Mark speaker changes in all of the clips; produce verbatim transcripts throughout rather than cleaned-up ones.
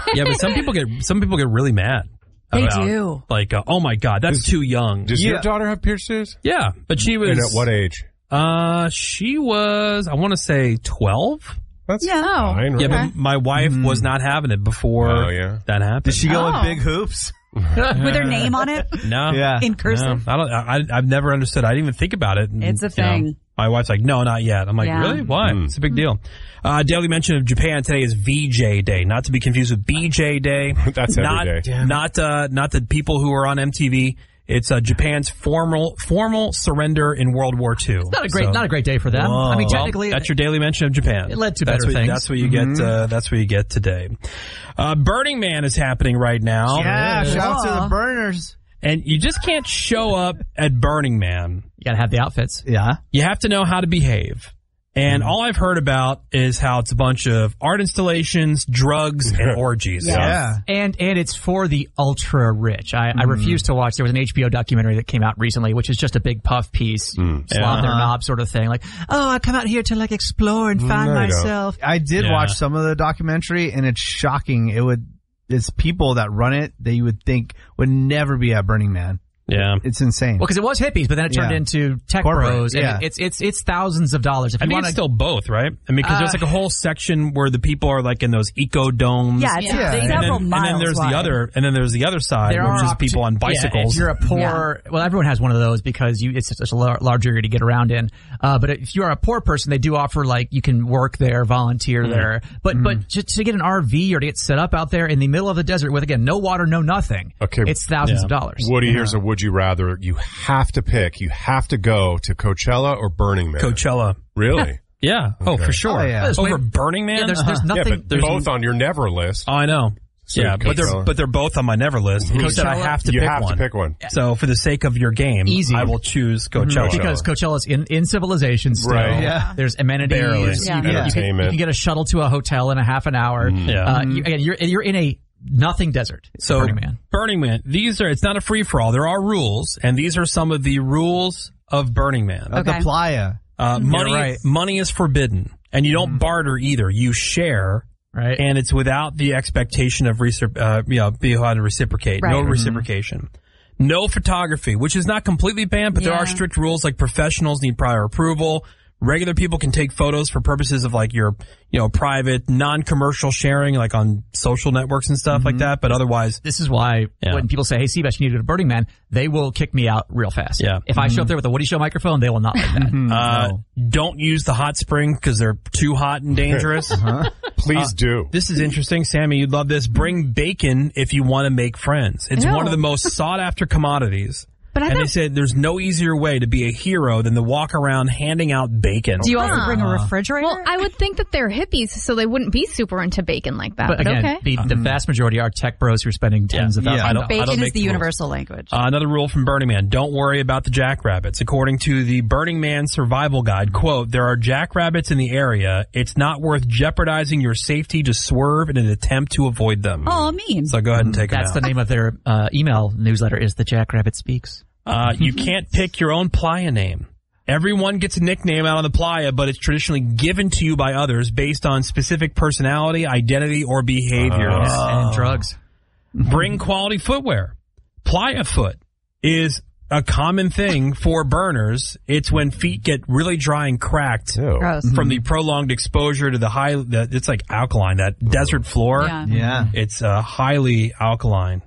Speaker 1: Yeah, but some people get some people get really mad.
Speaker 2: They
Speaker 1: about,
Speaker 2: do.
Speaker 1: Like, uh, oh my God, that's
Speaker 3: Does-
Speaker 1: too young.
Speaker 3: Does
Speaker 1: yeah.
Speaker 3: your daughter have pierced ears?
Speaker 1: Yeah, but she was.
Speaker 3: And at what age?
Speaker 1: Uh, she was, I want to say twelve.
Speaker 3: That's
Speaker 2: Yeah. Oh.
Speaker 3: fine.
Speaker 1: Yeah,
Speaker 3: right?
Speaker 1: but my wife
Speaker 4: Mm.
Speaker 1: was not having it before
Speaker 3: Oh, yeah.
Speaker 1: that happened.
Speaker 4: Did she go
Speaker 2: Oh.
Speaker 4: with big hoops?
Speaker 2: With her name on it
Speaker 1: No.
Speaker 4: Yeah.
Speaker 2: in cursive.
Speaker 1: No, I don't. I, I've never understood. I didn't even think about it. And,
Speaker 2: It's a
Speaker 1: you know,
Speaker 2: thing.
Speaker 1: my wife's like, no, not yet. I'm like,
Speaker 2: Yeah.
Speaker 1: really? Why?
Speaker 3: Mm.
Speaker 1: It's a big deal. Uh, daily mention of Japan today is V J Day, not to be confused with B J Day.
Speaker 3: That's every
Speaker 1: not,
Speaker 3: day.
Speaker 1: Not, uh, not the people who are on M T V. It's uh, Japan's formal formal surrender in World War Two.
Speaker 5: It's not a great,
Speaker 1: So-
Speaker 5: not a great day for them.
Speaker 4: Whoa.
Speaker 5: I mean,
Speaker 1: Well,
Speaker 5: technically,
Speaker 1: that's your daily mention of Japan.
Speaker 5: It led to
Speaker 1: that's
Speaker 5: better
Speaker 1: what,
Speaker 5: things.
Speaker 1: That's what you get. Uh, that's what you get today. Uh, Burning Man is happening right now.
Speaker 4: Yeah, shout out to
Speaker 2: Cool.
Speaker 4: the burners.
Speaker 1: And you just can't show up at Burning Man.
Speaker 5: you gotta have the outfits.
Speaker 4: Yeah.
Speaker 1: You have to know how to behave. And all I've heard about is how it's a bunch of art installations, drugs, and orgies.
Speaker 2: Yes.
Speaker 4: Yeah.
Speaker 5: And and it's for the ultra rich. I, I refuse to watch. There was an H B O documentary that came out recently, which is just a big puff piece, slop their
Speaker 1: Uh-huh.
Speaker 5: knob sort of thing. Like, oh, I come out here to like explore and find
Speaker 3: No, you don't.
Speaker 5: myself.
Speaker 4: I did
Speaker 1: Yeah.
Speaker 4: watch some of the documentary, and it's shocking. It would, it's people that run it that you would think would never be at Burning Man.
Speaker 1: Yeah.
Speaker 4: It's insane.
Speaker 5: Well, because it was hippies, but then it turned
Speaker 4: Yeah.
Speaker 5: into tech
Speaker 4: Corporate,
Speaker 5: bros, and
Speaker 4: yeah.
Speaker 5: it's it's it's thousands of dollars. If
Speaker 1: I
Speaker 5: you
Speaker 1: think
Speaker 5: want
Speaker 1: it's
Speaker 5: to,
Speaker 1: still both, right? I mean, because there's like a whole section where the people are like in those eco domes.
Speaker 2: Yeah, it's
Speaker 4: Yeah.
Speaker 2: several
Speaker 1: And then, and
Speaker 2: miles
Speaker 1: then there's
Speaker 2: wide.
Speaker 1: the other, and then there's the other side,
Speaker 5: there
Speaker 1: which
Speaker 5: are
Speaker 1: is people on
Speaker 5: opportu- yeah,
Speaker 1: bicycles.
Speaker 5: if you're a poor, well, everyone has one of those because you it's such a lar- large area to get around in. Uh, but if you're a poor person, they do offer like you can work there, volunteer there. But but to, to get an R V or to get set up out there in the middle of the desert with again no water, no nothing.
Speaker 3: Okay.
Speaker 5: it's thousands
Speaker 1: Yeah.
Speaker 5: of dollars.
Speaker 3: Woody, here's a would you rather. You have to pick. You have to go to Coachella or Burning Man.
Speaker 1: Coachella.
Speaker 3: Really?
Speaker 1: Yeah. Oh, for sure.
Speaker 4: Oh, yeah.
Speaker 5: There's
Speaker 1: Over
Speaker 5: way-
Speaker 1: Burning Man?
Speaker 5: Yeah, there's there's
Speaker 3: Yeah,
Speaker 5: nothing.
Speaker 3: but both on your never list.
Speaker 1: Oh, I know.
Speaker 3: So
Speaker 1: yeah, but they're
Speaker 3: Coachella.
Speaker 1: but they're both on my never list. And you said I
Speaker 5: Coachella-
Speaker 1: have to
Speaker 3: you
Speaker 1: pick
Speaker 3: have
Speaker 1: one.
Speaker 3: to pick one.
Speaker 1: So for the sake of your game,
Speaker 5: Easy.
Speaker 1: I will choose Coachella.
Speaker 5: because Coachella's in, in civilization still.
Speaker 3: Right.
Speaker 4: Yeah.
Speaker 5: There's amenities.
Speaker 1: Barely.
Speaker 5: You,
Speaker 2: Yeah.
Speaker 5: you can- you, can,
Speaker 3: Entertainment.
Speaker 5: you can get a shuttle to a hotel in a half an hour.
Speaker 1: Yeah.
Speaker 5: Uh, you, again, you're you're in a nothing desert.
Speaker 1: So
Speaker 5: Burning Man.
Speaker 1: Burning Man. These are. It's not a free for all. There are rules, and these are some of the rules of Burning Man.
Speaker 4: At
Speaker 2: Okay.
Speaker 4: the playa.
Speaker 1: Uh, money,
Speaker 4: right.
Speaker 1: money is forbidden, and you don't barter either. You share,
Speaker 5: Right.
Speaker 1: and it's without the expectation of recip- uh, you know, being able to reciprocate.
Speaker 2: Right.
Speaker 1: No
Speaker 2: Mhm.
Speaker 1: reciprocation. No photography, which is not completely banned, but there
Speaker 2: Yeah.
Speaker 1: are strict rules. Like professionals need prior approval. Regular people can take photos for purposes of like your, you know, private, non-commercial sharing, like on social networks and stuff like that. But otherwise,
Speaker 5: This is why
Speaker 1: Yeah.
Speaker 5: when people say, "Hey, Seabass, you need to go to Burning Man," they will kick me out real fast.
Speaker 1: Yeah.
Speaker 5: If I show up there with a Woody Show microphone, they will not like that.
Speaker 1: uh, don't use the hot spring because they're too hot and dangerous.
Speaker 3: Please do.
Speaker 1: This is interesting. Sammy, you'd love this. Bring bacon if you want to make friends. It's
Speaker 2: Ew.
Speaker 1: one of the most sought after commodities.
Speaker 2: But I
Speaker 1: and they
Speaker 2: thought-
Speaker 1: said there's no easier way to be a hero than to walk around handing out bacon.
Speaker 2: Do you also
Speaker 6: Huh.
Speaker 2: bring a refrigerator?
Speaker 6: Well, I would think that they're hippies, so they wouldn't be super into bacon like that.
Speaker 5: But
Speaker 6: But,
Speaker 5: again,
Speaker 6: okay.
Speaker 5: the, the vast majority are tech bros who are spending tens of
Speaker 1: Yeah.
Speaker 5: thousands.
Speaker 1: I don't- I
Speaker 2: Bacon
Speaker 1: don't
Speaker 2: is
Speaker 1: make
Speaker 2: the
Speaker 1: the rules.
Speaker 2: universal language.
Speaker 1: Uh, another rule from Burning Man. Don't worry about the jackrabbits. According to the Burning Man survival guide, quote, there are jackrabbits in the area. It's not worth jeopardizing your safety to swerve in an attempt to avoid them.
Speaker 2: Oh, mean.
Speaker 1: So go ahead and take them
Speaker 5: That's
Speaker 1: out.
Speaker 5: the name of their uh, email newsletter is The Jackrabbit Speaks.
Speaker 1: Uh, you can't pick your own playa name. Everyone gets a nickname out on the playa, but it's traditionally given to you by others based on specific personality, identity, or behavior.
Speaker 3: Uh.
Speaker 5: And, and drugs.
Speaker 1: Bring quality footwear. Playa foot is a common thing for burners. It's when feet get really dry and cracked
Speaker 3: Ew.
Speaker 2: Gross.
Speaker 1: from the prolonged exposure to the high, the, it's like alkaline, that desert floor.
Speaker 2: Yeah.
Speaker 4: Yeah.
Speaker 1: It's uh, highly alkaline.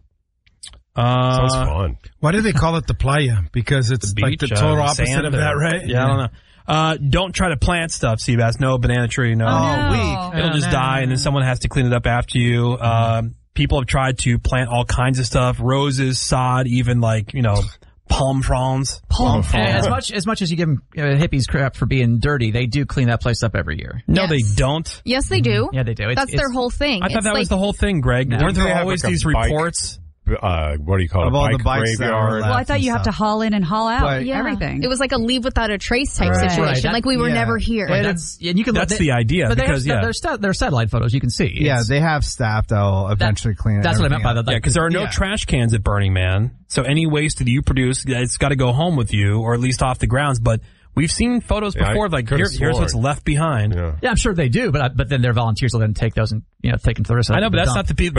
Speaker 1: Uh,
Speaker 3: Sounds fun.
Speaker 7: Why do they call it the playa? Because it's
Speaker 1: the
Speaker 7: like the
Speaker 1: beach, uh,
Speaker 7: total
Speaker 1: the
Speaker 7: opposite
Speaker 1: sand
Speaker 7: of
Speaker 1: or-
Speaker 7: that, right?
Speaker 1: Yeah, I don't know. Uh, don't try to plant stuff, Seabass. No banana tree, no.
Speaker 2: no.
Speaker 4: weak.
Speaker 1: It'll just die, and then someone has to clean it up after you. Um, people have tried to plant all kinds of stuff: roses, sod, even like you know, palm fronds.
Speaker 5: And as much as much as you give them uh, hippies crap for being dirty, they do clean that place up every year.
Speaker 1: No,
Speaker 6: Yes.
Speaker 1: they don't.
Speaker 6: Yes, they do.
Speaker 5: Yeah, they do. It's,
Speaker 6: That's
Speaker 5: it's,
Speaker 6: their whole thing.
Speaker 1: I thought
Speaker 6: It's
Speaker 1: that
Speaker 6: like,
Speaker 1: was the whole thing, Greg.
Speaker 5: No.
Speaker 1: Weren't
Speaker 3: They
Speaker 1: there
Speaker 3: have
Speaker 1: always
Speaker 3: like a
Speaker 1: these
Speaker 3: bike-
Speaker 1: reports?
Speaker 3: Uh, what do you call
Speaker 4: Of
Speaker 3: it?
Speaker 4: all
Speaker 3: Bike
Speaker 4: the bikes that
Speaker 3: graveyard.
Speaker 4: were
Speaker 2: Well, I
Speaker 4: left
Speaker 2: thought you
Speaker 4: and
Speaker 2: have to
Speaker 4: stuff.
Speaker 2: haul in and haul out
Speaker 4: Right.
Speaker 6: yeah.
Speaker 2: everything.
Speaker 6: It was like a leave without a trace type
Speaker 4: Right.
Speaker 6: situation.
Speaker 5: Right, that-
Speaker 6: like we were
Speaker 4: yeah.
Speaker 6: never here.
Speaker 5: And that's and you can
Speaker 1: That's
Speaker 5: they-
Speaker 1: the idea,
Speaker 5: But they
Speaker 1: because,
Speaker 5: have,
Speaker 1: yeah.
Speaker 5: there's sta- there's satellite photos you can see.
Speaker 4: Yeah,
Speaker 5: It's-
Speaker 4: they have staff that'll eventually clean it.
Speaker 5: that's what I meant by
Speaker 4: everything
Speaker 5: that.
Speaker 1: Yeah,
Speaker 5: Like,
Speaker 1: because there are no
Speaker 4: Yeah.
Speaker 1: trash cans at Burning Man. So any waste that you produce, it's got to go home with you, or at least off the grounds. But we've seen photos
Speaker 3: Yeah, I
Speaker 1: before, like
Speaker 3: could've
Speaker 1: here, here's what's
Speaker 3: sworn.
Speaker 1: left behind.
Speaker 3: Yeah.
Speaker 5: yeah, I'm sure they do, but I, but then their volunteers will then take those and you know take them to the rest of
Speaker 1: I know, but
Speaker 5: the
Speaker 1: that's
Speaker 5: dump.
Speaker 1: not the people.